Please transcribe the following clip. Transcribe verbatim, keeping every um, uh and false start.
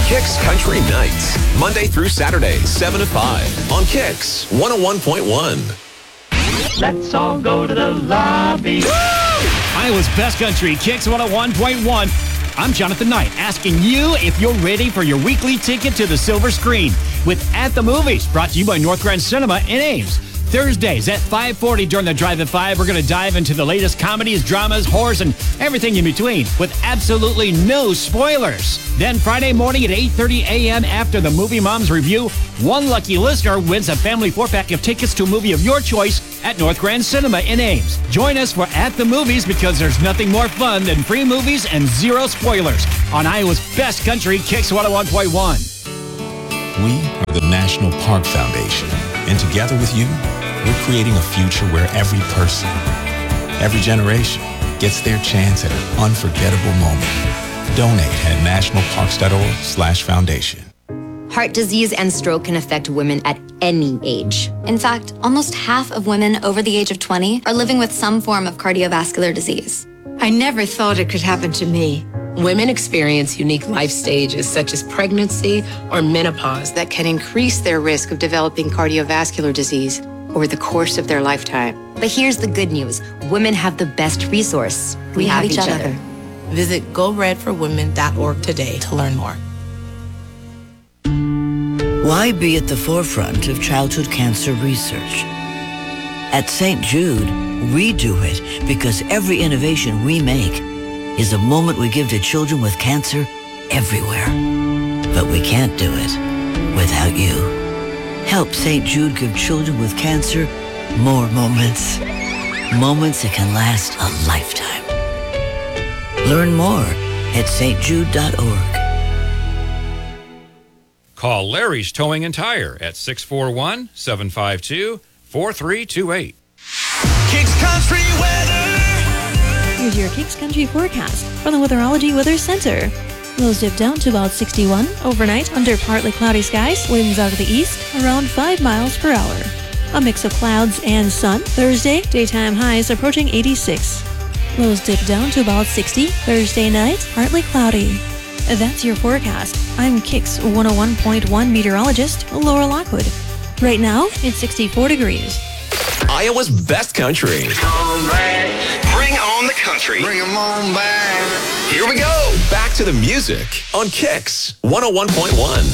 Kicks Country Nights, Monday through Saturday, seven to five on Kicks one oh one point one. Let's all go to the lobby. Woo! Iowa's Best Country, Kicks one oh one point one. I'm Jonathan Knight, asking you if you're ready for your weekly ticket to the silver screen with At the Movies, brought to you by North Grand Cinema in Ames. Thursdays at five forty during the Drive at five, we're going to dive into the latest comedies, dramas, horrors, and everything in between with absolutely no spoilers. Then Friday morning at eight thirty a.m. after the Movie Moms Review, one lucky listener wins a family four-pack of tickets to a movie of your choice at North Grand Cinema in Ames. Join us for At the Movies because there's nothing more fun than free movies and zero spoilers on Iowa's Best Country, Kicks one oh one point one. We are the National Park Foundation, and together with you, we're creating a future where every person, every generation gets their chance at an unforgettable moment. Donate at nationalparks.org slash foundation. Heart disease and stroke can affect women at any age. In fact, almost half of women over the age of twenty are living with some form of cardiovascular disease. I never thought it could happen to me. Women experience unique life stages such as pregnancy or menopause that can increase their risk of developing cardiovascular disease over the course of their lifetime. But here's the good news. Women have the best resource. We, we have, have each, each other. other. Visit go red for women dot org today to learn more. Why be at the forefront of childhood cancer research? At Saint Jude, we do it because every innovation we make is a moment we give to children with cancer everywhere. But we can't do it without you. Help Saint Jude give children with cancer more moments. Moments that can last a lifetime. Learn more at s t jude dot org. Call Larry's Towing and Tire at six four one, seven five two, four three two eight. Kicks Country weather. Here's your Kicks Country forecast from the Weatherology Weather Center. Lows dip down to about sixty-one overnight under partly cloudy skies. Winds out of the east around five miles per hour. A mix of clouds and sun. Thursday, daytime highs approaching eighty-six. Lows dip down to about sixty. Thursday night, partly cloudy. That's your forecast. I'm Kicks one oh one point one meteorologist Laura Lockwood. Right now, it's sixty-four degrees. Iowa's Best Country. Come back. Bring on the country. Bring 'em on back. Here we go. Back to the music on Kicks one oh one point one.